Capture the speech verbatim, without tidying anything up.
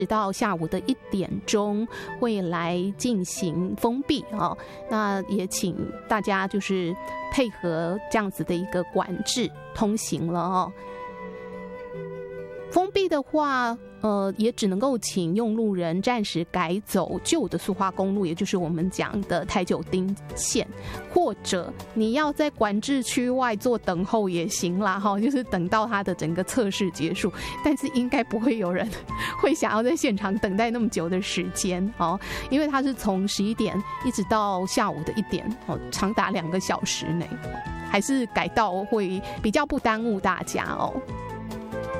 直到下午的一点钟会来进行封闭哦。那也请大家就是配合这样子的一个管制通行了哦。封闭的话，呃，也只能够请用路人暂时改走旧的苏花公路，也就是我们讲的台九丁线，或者你要在管制区外做等候也行啦，哈，就是等到它的整个测试结束。但是应该不会有人会想要在现场等待那么久的时间哦，因为它是从十一点一直到下午的一点哦，长达两个小时内，还是改道会比较不耽误大家哦。